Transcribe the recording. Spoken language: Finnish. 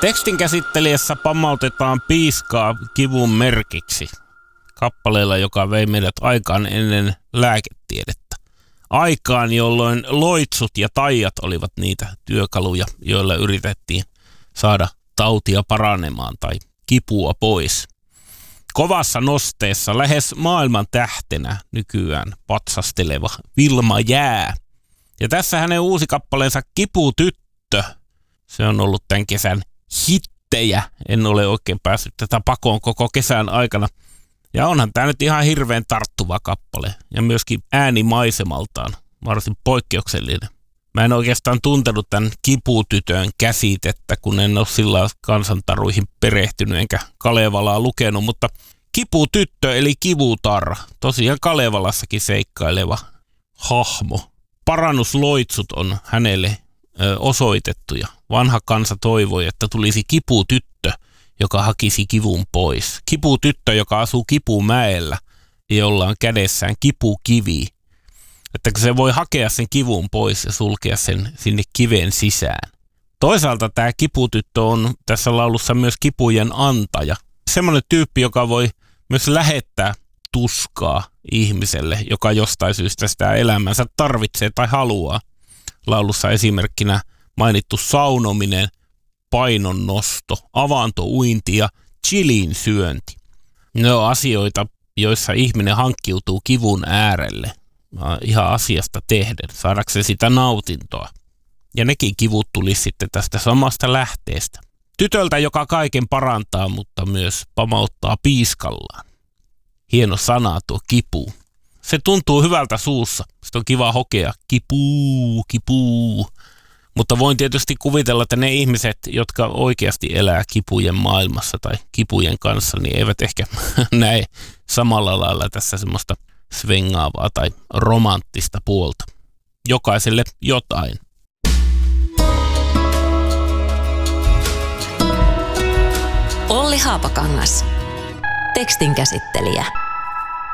Tekstin käsittelijässä pamautetaan piiskaa kivun merkiksi kappaleella, joka vei meidät aikaan ennen lääketiedettä. Aikaan, jolloin loitsut ja taijat olivat niitä työkaluja, joilla yritettiin saada tautia paranemaan tai kipua pois. Kovassa nosteessa lähes maailman tähtenä nykyään patsasteleva Vilma Jää. Ja tässä hänen uusi kappaleensa Kiputyttö. Se on ollut tämän kesän hittejä. En ole oikein päässyt tätä pakoon koko kesän aikana. Ja onhan tämä nyt ihan hirveän tarttuva kappale. Ja myöskin äänimaisemaltaan varsin poikkeuksellinen. Mä en oikeastaan tuntenut tämän Kiputytön käsitettä, kun en ole sillä kansantaruihin perehtynyt enkä Kalevalaa lukenut. Mutta Kiputyttö eli Kivutar, tosiaan Kalevalassakin seikkaileva hahmo. Parannusloitsut on hänelle osoitettu ja vanha kansa toivoi, että tulisi kiputyttö, joka hakisi kivun pois. Kiputyttö, joka asuu Kipumäellä, jolla on kädessään kipukivi. Että se voi hakea sen kivun pois ja sulkea sen sinne kiven sisään. Toisaalta tämä kiputyttö on tässä laulussa myös kipujen antaja. Semmoinen tyyppi, joka voi myös lähettää tuskaa ihmiselle, joka jostain syystä sitä elämänsä tarvitsee tai haluaa. Laulussa esimerkkinä mainittu saunominen, painonnosto, avantouinti ja chilin syönti. Ne on asioita, joissa ihminen hankkiutuu kivun äärelle ihan asiasta tehden, saadakseen sitä nautintoa. Ja nekin kivut tulisi sitten tästä samasta lähteestä. Tytöltä, joka kaiken parantaa, mutta myös pamauttaa piiskallaan. Hieno sana tuo kipu. Se tuntuu hyvältä suussa. Sitä on kiva hokea. Kipuu, kipuu. Mutta voin tietysti kuvitella, että ne ihmiset, jotka oikeasti elää kipujen maailmassa tai kipujen kanssa, niin eivät ehkä näe samalla lailla tässä semmoista svengaavaa tai romanttista puolta. Jokaiselle jotain. Olli Haapakangas. Tekstin käsittelijä.